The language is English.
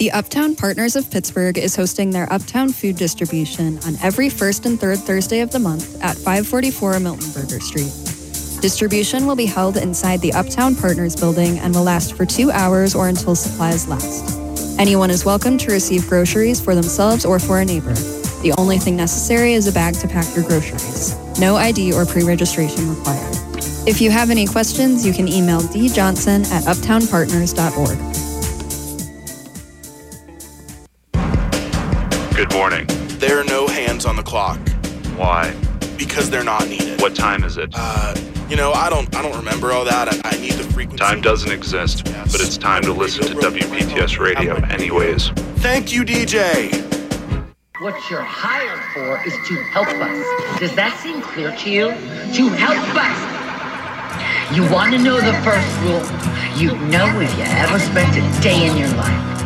The Uptown Partners of Pittsburgh is hosting their Uptown food distribution on every first and third Thursday of the month at 544 Miltonberger Street. Distribution will be held inside the Uptown Partners building and will last for 2 hours or until supplies last. Anyone is welcome to receive groceries for themselves or for a neighbor. The only thing necessary is a bag to pack your groceries. No ID or pre-registration required. If you have any questions, you can email djohnson@uptownpartners.org. Good morning. There are no hands on the clock. Why? Because they're not needed. What time is it? I don't remember all that. I need the frequency. Time doesn't exist, but it's time to listen to WPTS Radio anyways. Thank you, DJ. What you're hired for is to help us. Does that seem clear to you? To help us. You want to know the first rule? You know if you ever spent a day in your life